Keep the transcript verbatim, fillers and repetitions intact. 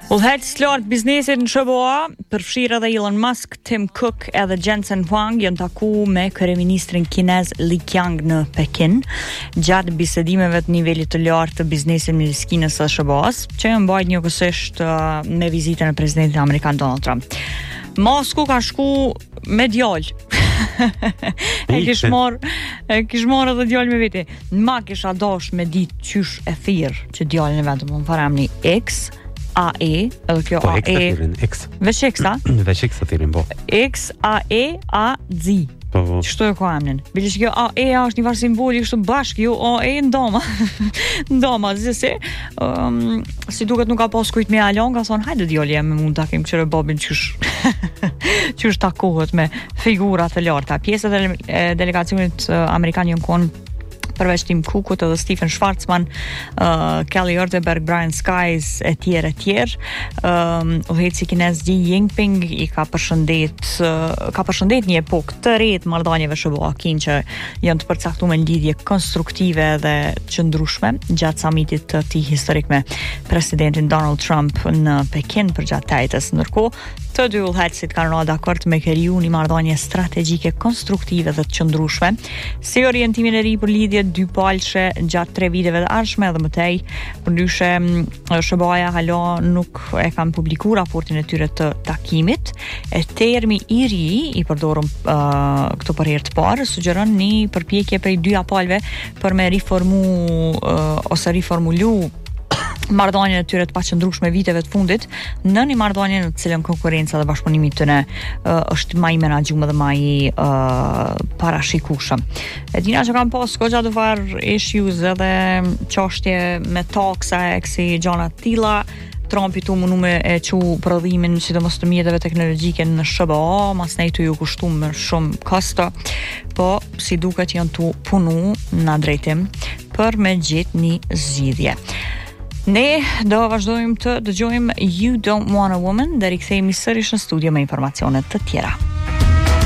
Udhëheqës lartë biznesit në S B A, përfshirë edhe Elon Musk, Tim Cook edhe Jensen Huang janë taku me kryeministrin kinez Li Qiang në Pekin, gjatë bisedimeve të nivelit të lartë të biznesit midis Kinës dhe S B A-s, që janë mbajtur njëkohësisht uh, me vizitën e presidentit amerikan Donald Trump. Masku ka shku me djalë. e kish marr e kish marr edhe djalë me vete. Ma kisha dash me ditë qysh e thirr që djalin e vetëm më faramni X A E, edhe kjo po, A E X. Veç X, a? Veç X të thirin, po. X A E A Z. Po, po. Çto e ka emrin? Bile që kjo A E është një farë simboli kështu bashkë, jo A E ndoma. ndoma, zëse. Um, si duket nuk ka pas kujt me Alon, ka thonë hajde djali jam me mund ta kem çere babin qysh. qysh takohet me figura të larta. Pjesët e delegacionit amerikan janë kon përveç Tim Cookut edhe Stephen Schwarzman, uh, Kelly Orteberg, Brian Skies e tjerë e tjerë. Um, Udhëheqësi kinez Xi Jinping i ka përshëndet uh, ka përshëndet një epokë të re të marrëdhënieve S B A-Kin që janë të përcaktuar me lidhje konstruktive dhe qëndrueshme gjatë samitit të tij historik me presidentin Donald Trump në Pekin përgjatë tajtës. Ndërkohë, të dy udhëheqësit kanë rënë dakord me kriju një marrëdhënie strategjike konstruktive dhe të qëndrueshme, si orientimin e ri për lidhje dypalëshe gjatë tre viteve të ardhshme edhe më tej. Përndryshe, S B A-ja hala nuk e kanë publikuar raportin e tyre të takimit. E termi i ri i përdorur uh, këto për herë të parë sugjeron një përpjekje prej dy apalve për me riformu uh, ose riformulu marrëdhënien e tyre të paqëndrueshme viteve të fundit në një marrëdhënie në të cilën konkurrenca dhe bashkëpunimi tyre uh, është më i menaxhuar dhe më i uh, parashikueshëm. E dina që kanë pas goxha të var issues edhe çështje me taksa e kësi gjana të tilla. Trumpi tu mundu me e qu prodhimin sidomos të mjeteve teknologjike në S B A, mas ne tu ju kushtu me shumë kosto, po si duket janë tu punu në drejtim për me gjetë një zgjidhje. Ne do vazhdojmë të dëgjojmë You Don't Want a Woman, dhe rikthehemi sërish në studio me informacione të tjera.